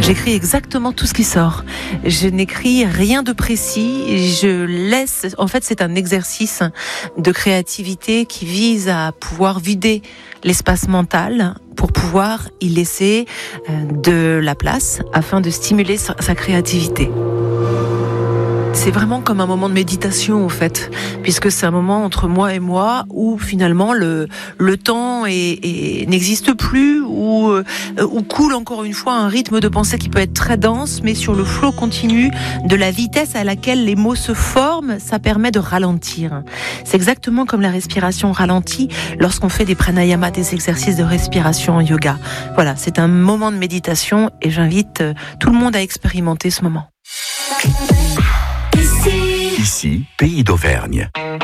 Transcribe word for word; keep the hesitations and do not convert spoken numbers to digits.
J'écris exactement tout ce qui sort. Je n'écris rien de précis. Je laisse. En fait, c'est un exercice de créativité qui vise à pouvoir vider l'espace mental pour pouvoir y laisser de la place afin de stimuler sa, sa créativité. C'est vraiment comme un moment de méditation, en fait, puisque c'est un moment entre moi et moi où finalement le le temps est, est, n'existe plus, où euh, où coule encore une fois un rythme de pensée qui peut être très dense, mais sur le flot continu de la vitesse à laquelle les mots se forment, ça permet de ralentir. C'est exactement comme la respiration ralentie lorsqu'on fait des pranayama, des exercices de respiration en yoga. Voilà, c'est un moment de méditation et j'invite tout le monde à expérimenter ce moment. Ici, Pays d'Auvergne.